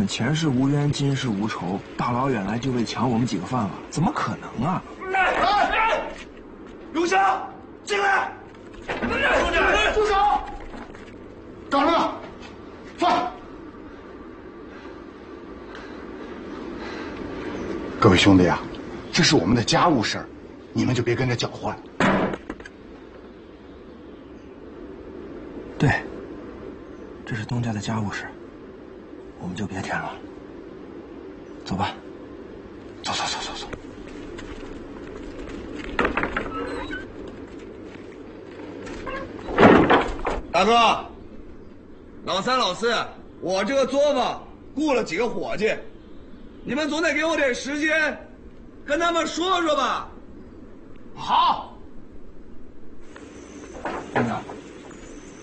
们前世无冤，今世无仇，大老远来就为抢我们几个饭碗，怎么可能啊？ 永祥，进来！兄弟，住手！ 干什么？饭！各位兄弟啊，这是我们的家务事儿，你们就别跟着搅和。 对，这是东家的家务事，我们就别添了。走吧，走。 大哥，老三老四，我这个作坊雇了几个伙计，你们总得给我点时间，跟他们说说吧。 好。 班长。